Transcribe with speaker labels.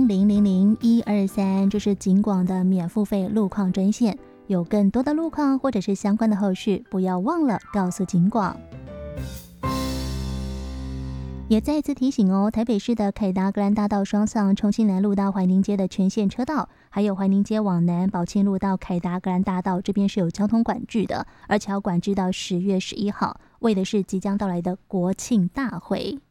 Speaker 1: 0000123，这是警广的免付费路况专线。有更多的路况或者是相关的后续，不要忘了告诉警广。也再次提醒哦，台北市的凯达格兰大道双向重庆南路到怀宁街的全线车道，还有怀宁街往南宝庆路到凯达格兰大道这边是有交通管制的，而且要管制到10月11号，为的是即将到来的国庆大会。